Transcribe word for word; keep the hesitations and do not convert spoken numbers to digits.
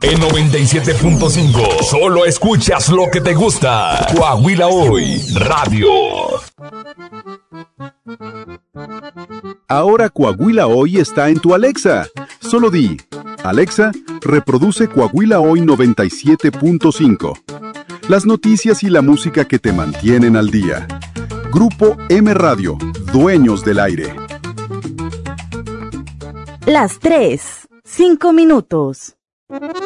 En noventa y siete punto cinco, solo escuchas lo que te gusta. Coahuila Hoy, radio. Ahora Coahuila Hoy está en tu Alexa. Solo di, Alexa, reproduce Coahuila Hoy noventa y siete punto cinco. Las noticias y la música que te mantienen al día. Grupo M Radio, dueños del aire. Las tres, cinco minutos.